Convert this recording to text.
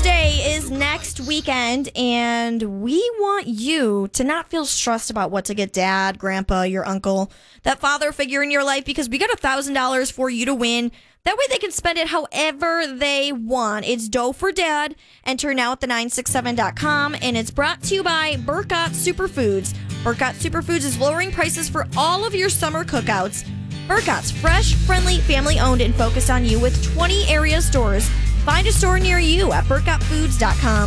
Day is next weekend, and we want you to not feel stressed about what to get dad, grandpa, your uncle, that father figure in your life, because we got $1,000 for you to win. That way they can spend it however they want. It's Dough for Dad. Enter now at the967.com, and it's brought to you by Burkott Superfoods. Burkott Superfoods is lowering prices for all of your summer cookouts. Burkott's fresh, friendly, family-owned, and focused on you with 20 area stores. Find a store near you at burkottfoods.com.